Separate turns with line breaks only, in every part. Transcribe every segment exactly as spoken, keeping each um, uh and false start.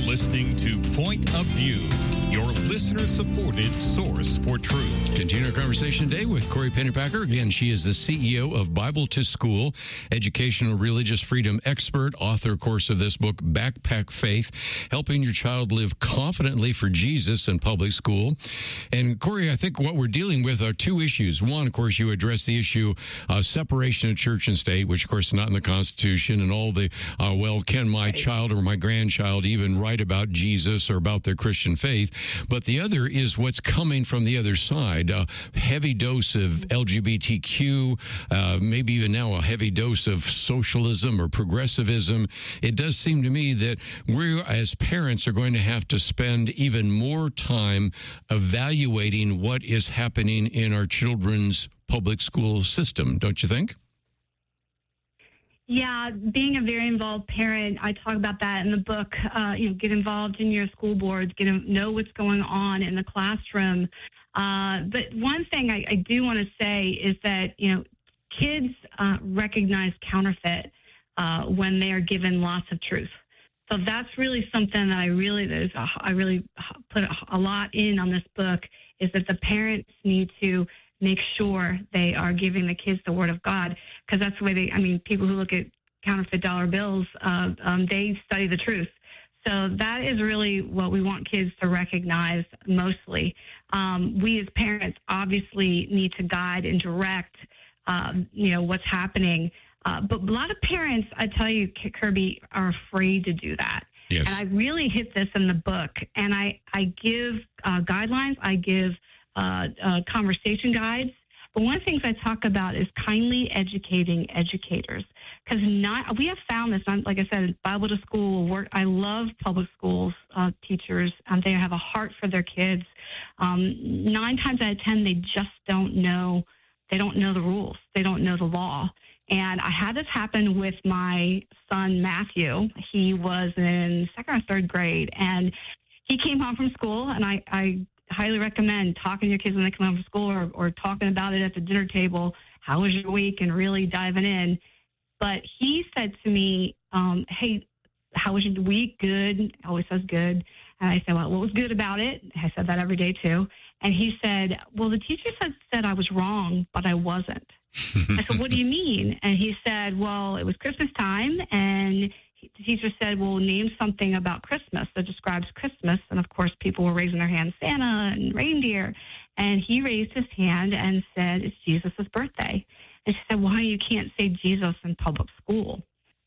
listening to Point of View, your listener-supported source for truth.
Continue our conversation today with Corey Pennypacker. Again, she is the C E O of Bible to School, educational religious freedom expert, author, of course, of this book, Backpack Faith, helping your child live confidently for Jesus in public school. And Corey, I think what we're dealing with are two issues. One, of course, you address the issue of separation of church and state, which, of course, is not in the Constitution, and all the, uh, well, can my right. child or my grandchild even write about Jesus or about their Christian faith? But the other is what's coming from the other side. A heavy dose of L G B T Q, uh, maybe even now a heavy dose of socialism or progressivism. It does seem to me that we as parents are going to have to spend even more time evaluating what is happening in our children's public school system, don't you think?
Yeah, being a very involved parent, I talk about that in the book. Uh, you know, get involved in your school boards, get to know what's going on in the classroom. Uh, but one thing I, I do want to say is that, you know, kids uh, recognize counterfeit uh, when they are given lots of truth. So that's really something that I really, there's a, I really put a, a lot in on this book, is that the parents need to make sure they are giving the kids the Word of God, because that's the way they, I mean, people who look at counterfeit dollar bills, uh, um, they study the truth. So that is really what we want kids to recognize mostly. Um, we as parents obviously need to guide and direct, um, you know, what's happening. Uh, but a lot of parents, I tell you, Kirby, are afraid to do that.
Yes.
And I really hit this in the book. And I, I give uh, guidelines, I give uh, uh, conversation guides. But one of the things I talk about is kindly educating educators. Because not we have found this, like I said, Bible to School work. I love public schools uh, teachers. Um, they have a heart for their kids. Um, nine times out of ten, they just don't know. They don't know the rules. They don't know the law. And I had this happen with my son, Matthew. He was in second or third grade, and he came home from school, and I, I highly recommend talking to your kids when they come home from school, or, or talking about it at the dinner table. How was your week? And really diving in. But he said to me, um, hey, how was your week? Good. Always says good. And I said, well, what was good about it? I said that every day, too. And he said, well, the teacher said, said I was wrong, but I wasn't. I said, what do you mean? And he said, well, it was Christmas time, and the teacher said, well, name something about Christmas that describes Christmas. And, of course, people were raising their hands, Santa and reindeer. And he raised his hand and said, it's Jesus' birthday. And she said, well, you can't say Jesus in public school.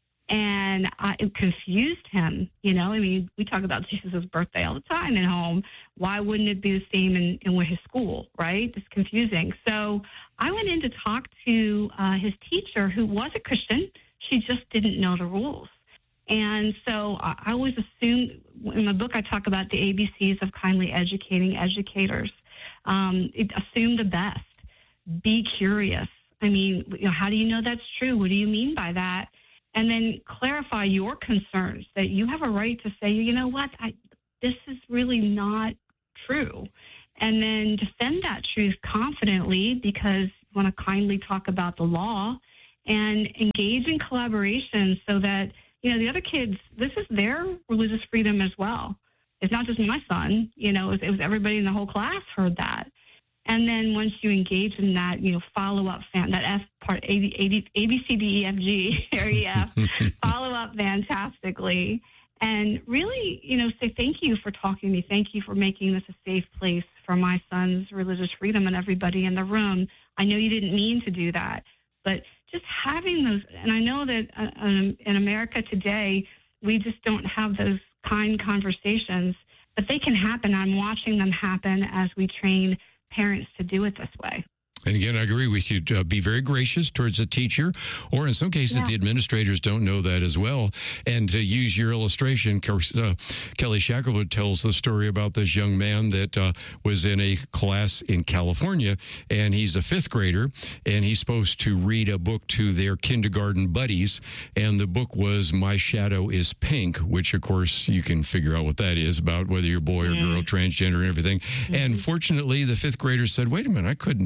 And uh, it confused him. You know, I mean, we talk about Jesus' birthday all the time at home. Why wouldn't it be the same in, in his school, right? It's confusing. So I went in to talk to uh, his teacher, who was a Christian. She just didn't know the rules. And so I, I always assume, in my book, I talk about the A B Cs of kindly educating educators. Um, it, assume the best. Be curious. I mean, you know, how do you know that's true? What do you mean by that? And then clarify your concerns, that you have a right to say, you know what, I, this is really not true. And then defend that truth confidently, because you want to kindly talk about the law and engage in collaboration so that, you know, the other kids, this is their religious freedom as well. It's not just my son, you know, it was, it was everybody in the whole class heard that. And then once you engage in that, you know, follow up, fan, that F part, A, B, A, B, C, D, E, F, G area, follow up fantastically. And really, you know, say thank you for talking to me. Thank you for making this a safe place for my son's religious freedom and everybody in the room. I know you didn't mean to do that, but just having those, and I know that uh, um, in America today, we just don't have those kind conversations, but they can happen. I'm watching them happen as we train parents to do it this way.
And again, I agree with you. Uh, be very gracious towards the teacher, or in some cases, yeah. the administrators don't know that as well. And to use your illustration, uh, Kelly Shackelford tells the story about this young man that uh, was in a class in California, and he's a fifth grader, and he's supposed to read a book to their kindergarten buddies, and the book was My Shadow is Pink, which, of course, you can figure out what that is, about whether you're boy or girl, transgender and everything. Mm-hmm. And fortunately, the fifth grader said, wait a minute, I couldn't do that.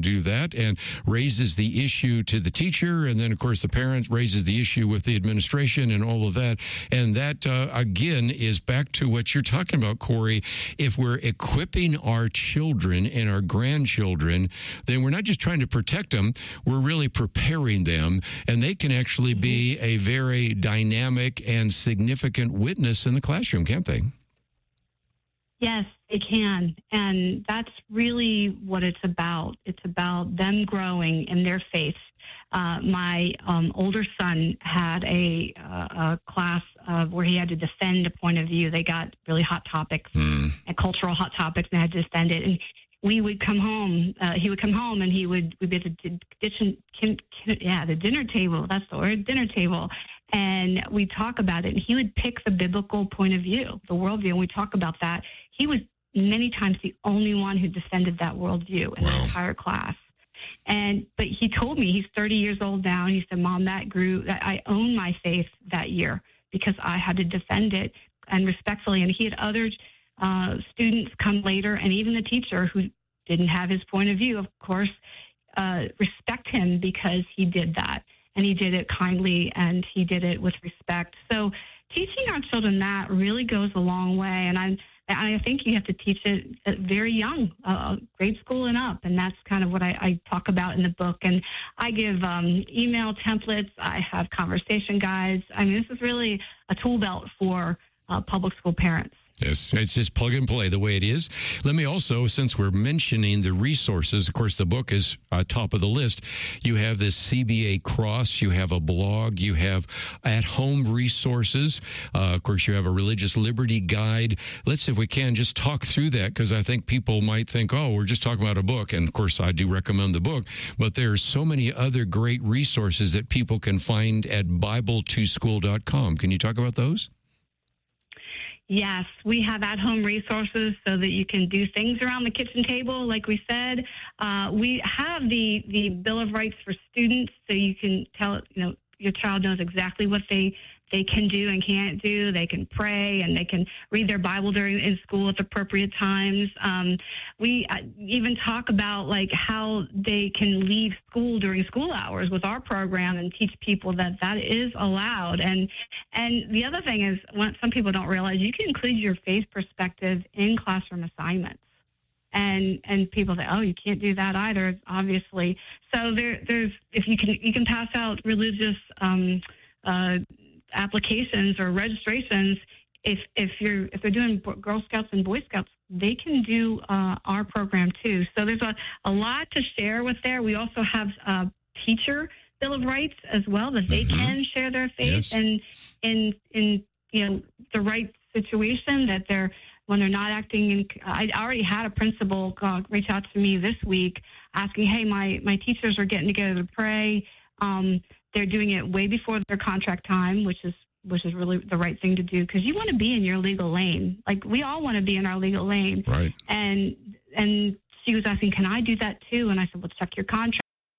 that and raises the issue to the teacher. And then, of course, the parent raises the issue with the administration and all of that. And that, uh, again, is back to what you're talking about, Corey. If we're equipping our children and our grandchildren, then we're not just trying to protect them, we're really preparing them. And they can actually be a very dynamic and significant witness in the classroom, can't they?
Yes, they can. And that's really what it's about. It's about them growing in their faith. Uh, my um, older son had a, uh, a class uh, where he had to defend a point of view. They got really hot topics, mm. and cultural hot topics, and had to defend it. And we would come home. Uh, he would come home, and he would we'd be at the kitchen, yeah, the dinner table. That's the word, dinner table. And we talk about it. And he would pick the biblical point of view, the worldview, and we talk about that. He was many times the only one who defended that worldview in wow. the entire class. And but he told me, he's thirty years old now, and he said, Mom, that grew, that I own my faith that year because I had to defend it and respectfully. And he had other uh, students come later, and even the teacher who didn't have his point of view, of course, uh, respect him because he did that. And he did it kindly, and he did it with respect. So teaching our children that really goes a long way. And I'm I think you have to teach it very young, uh, grade school and up, and that's kind of what I, I talk about in the book. And I give um, email templates. I have conversation guides. I mean, this is really a tool belt for uh, public school parents.
Yes, it's just plug and play the way it is. Let me also, since we're mentioning the resources, of course, the book is uh, top of the list. You have this C B A Cross, you have a blog, you have at-home resources. Uh, of course, you have a religious liberty guide. Let's, if we can, just talk through that, because I think people might think, oh, we're just talking about a book. And, of course, I do recommend the book. But there are so many other great resources that people can find at Bible to school dot com. Can you talk about those?
Yes, we have at-home resources so that you can do things around the kitchen table, like we said. Uh, we have the, the Bill of Rights for students, so you can tell, you know, your child knows exactly what they, they can do and can't do. They can pray, and they can read their Bible during in school at appropriate times. Um, we even talk about like how they can leave school during school hours with our program and teach people that that is allowed. And and the other thing is, what some people don't realize, you can include your faith perspective in classroom assignments. And and people say, oh, you can't do that either, obviously. So there there's if you can you can pass out religious um, uh, applications or registrations. If if you're if they're doing Girl Scouts and Boy Scouts, they can do uh, our program too. So there's a, a lot to share with there. We also have a teacher Bill of Rights as well, that they mm-hmm. can share their faith yes. and in in you know the right situation, that they're when they're not acting in. I already had a principal uh, reach out to me this week asking, hey, my, my teachers are getting together to pray. Um, they're doing it way before their contract time, which is which is really the right thing to do, because you want to be in your legal lane. Like, we all want to be in our legal lane.
Right.
And and she was asking, can I do that too? And I said, well, check your contract.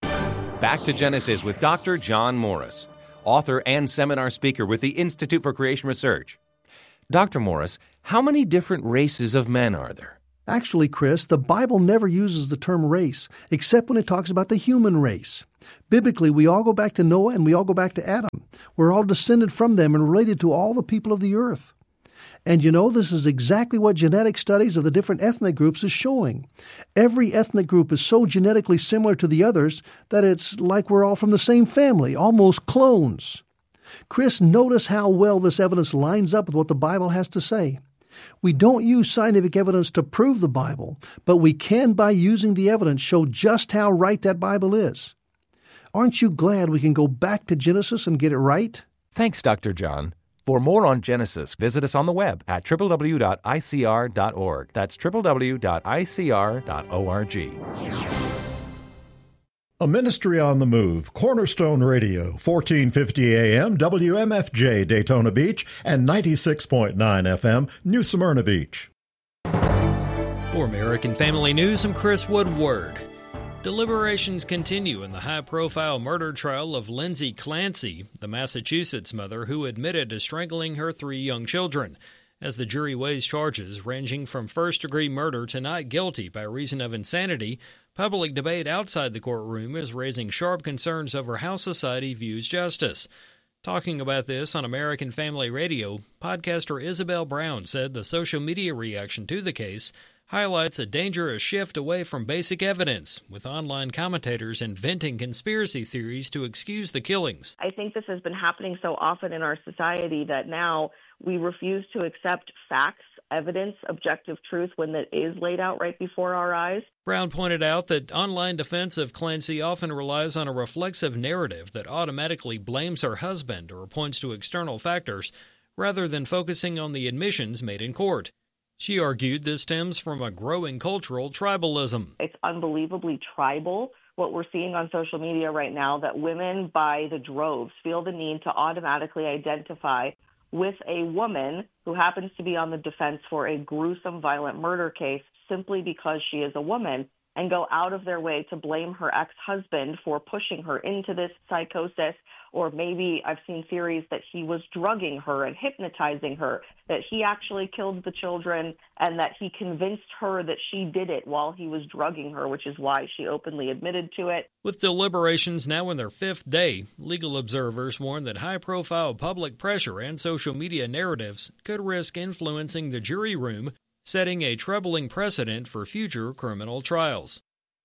Back to Genesis with Doctor John Morris, author and seminar speaker with the Institute for Creation Research. Doctor Morris, how many different races of men are there?
Actually, Chris, the Bible never uses the term race, except when it talks about the human race. Biblically, we all go back to Noah and we all go back to Adam. We're all descended from them and related to all the people of the earth. And you know, this is exactly what genetic studies of the different ethnic groups is showing. Every ethnic group is so genetically similar to the others that it's like we're all from the same family, almost clones. Chris, notice how well this evidence lines up with what the Bible has to say. We don't use scientific evidence to prove the Bible, but we can, by using the evidence, show just how right that Bible is. Aren't you glad we can go back to Genesis and get it right?
Thanks, Doctor John. For more on Genesis, visit us on the web at w w w dot i c r dot org. That's w w w dot i c r dot org.
A ministry on the move, Cornerstone Radio, fourteen fifty A M, W M F J, Daytona Beach, and ninety-six point nine F M, New Smyrna Beach.
For American Family News, I'm Chris Woodward. Deliberations continue in the high-profile murder trial of Lindsay Clancy, the Massachusetts mother who admitted to strangling her three young children. As the jury weighs charges ranging from first-degree murder to not guilty by reason of insanity, public debate outside the courtroom is raising sharp concerns over how society views justice. Talking about this on American Family Radio, podcaster Isabel Brown said the social media reaction to the case highlights a dangerous shift away from basic evidence, with online commentators inventing conspiracy theories to excuse the killings.
I think this has been happening so often in our society that now we refuse to accept facts, evidence, objective truth when that is laid out right before our eyes.
Brown pointed out that online defense of Clancy often relies on a reflexive narrative that automatically blames her husband or points to external factors, rather than focusing on the admissions made in court. She argued this stems from a growing cultural tribalism.
It's unbelievably tribal, what we're seeing on social media right now, that women by the droves feel the need to automatically identify with a woman who happens to be on the defense for a gruesome, violent murder case simply because she is a woman, and go out of their way to blame her ex-husband for pushing her into this psychosis. Or maybe I've seen theories that he was drugging her and hypnotizing her, that he actually killed the children, and that he convinced her that she did it while he was drugging her, which is why she openly admitted to it.
With deliberations now in their fifth day, legal observers warn that high-profile public pressure and social media narratives could risk influencing the jury room, setting a troubling precedent for future criminal trials.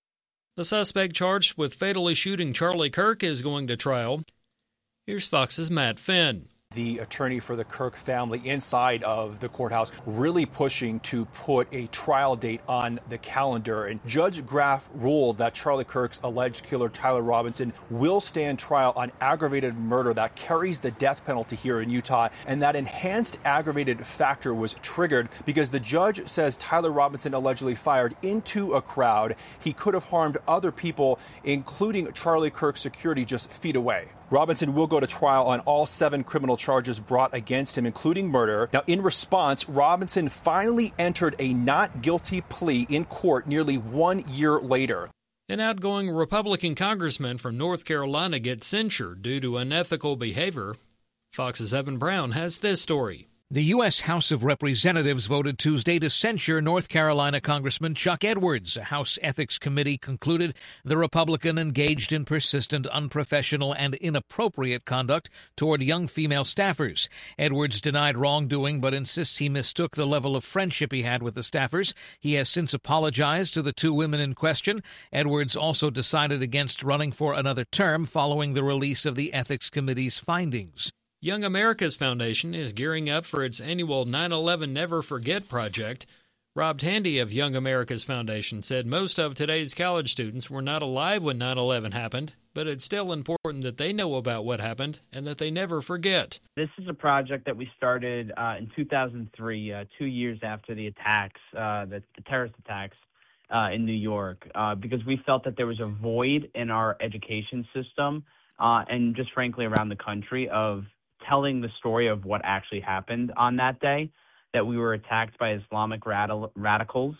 The suspect charged with fatally shooting Charlie Kirk is going to trial. Here's Fox's Matt Finn.
The attorney for the Kirk family inside of the courthouse really pushing to put a trial date on the calendar. And Judge Graff ruled that Charlie Kirk's alleged killer, Tyler Robinson, will stand trial on aggravated murder that carries the death penalty here in Utah. And that enhanced aggravated factor was triggered because the judge says Tyler Robinson allegedly fired into a crowd. He could have harmed other people, including Charlie Kirk's security just feet away. Robinson will go to trial on all seven criminal charges brought against him, including murder. Now, in response, Robinson finally entered a not guilty plea in court nearly one year later.
An outgoing Republican congressman from North Carolina gets censured due to unethical behavior. Fox's Evan Brown has this story.
The U S House of Representatives voted Tuesday to censure North Carolina Congressman Chuck Edwards. A House Ethics Committee concluded the Republican engaged in persistent, unprofessional, and inappropriate conduct toward young female staffers. Edwards denied wrongdoing, but insists he mistook the level of friendship he had with the staffers. He has since apologized to the two women in question. Edwards also decided against running for another term following the release of the Ethics Committee's findings.
Young America's Foundation is gearing up for its annual nine eleven Never Forget project. Rob Tandy of Young America's Foundation said most of today's college students were not alive when nine eleven happened, but it's still important that they know about what happened and that they never forget.
This is a project that we started uh, in two thousand three, uh, two years after the attacks, uh, the, the terrorist attacks uh, in New York, uh, because we felt that there was a void in our education system uh, and just frankly around the country of telling the story of what actually happened on that day, that we were attacked by Islamic radical, radicals.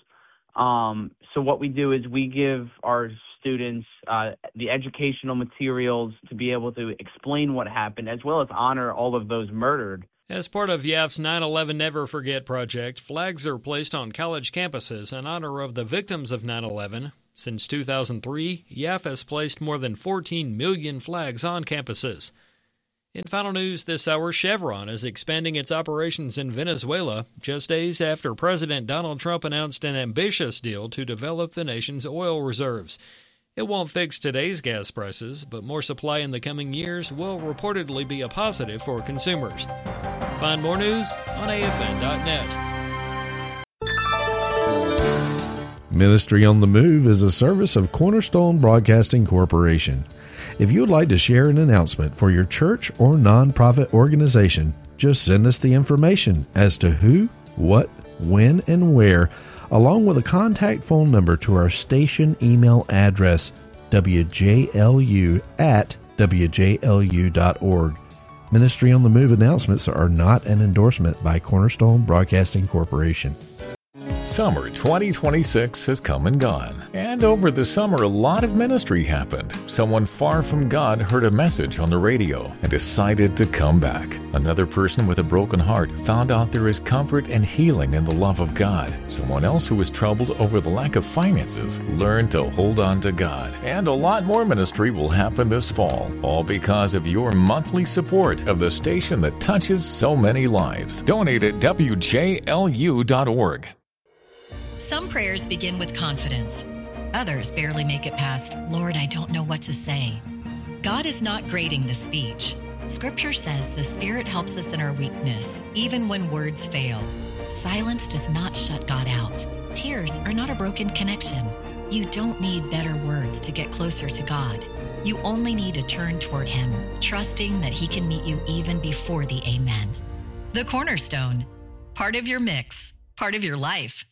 Um, so what we do is we give our students uh, the educational materials to be able to explain what happened, as well as honor all of those murdered.
As part of Y A F's nine eleven Never Forget project, flags are placed on college campuses in honor of the victims of nine eleven. Since two thousand three, Y A F has placed more than fourteen million flags on campuses. In final news this hour, Chevron is expanding its operations in Venezuela just days after President Donald Trump announced an ambitious deal to develop the nation's oil reserves. It won't fix today's gas prices, but more supply in the coming years will reportedly be a positive for consumers. Find more news on A F N dot net.
Ministry on the Move is a service of Cornerstone Broadcasting Corporation. If you would like to share an announcement for your church or nonprofit organization, just send us the information as to who, what, when, and where, along with a contact phone number to our station email address, w j l u at w j l u dot org. Ministry on the Move announcements are not an endorsement by Cornerstone Broadcasting Corporation.
Summer twenty twenty-six has come and gone. And over the summer, a lot of ministry happened. Someone far from God heard a message on the radio and decided to come back. Another person with a broken heart found out there is comfort and healing in the love of God. Someone else who was troubled over the lack of finances learned to hold on to God. And a lot more ministry will happen this fall, all because of your monthly support of the station that touches so many lives. Donate at W J L U dot org.
Some prayers begin with confidence. Others barely make it past, Lord, I don't know what to say. God is not grading the speech. Scripture says the Spirit helps us in our weakness, even when words fail. Silence does not shut God out. Tears are not a broken connection. You don't need better words to get closer to God. You only need to turn toward Him, trusting that He can meet you even before the amen. The Cornerstone. Part of your mix, part of your life.